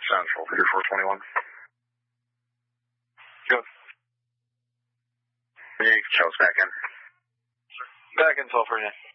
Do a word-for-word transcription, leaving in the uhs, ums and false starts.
Central, Pier four twenty-one. Good. Yeah, you can show us back in. Back in, twelve for you.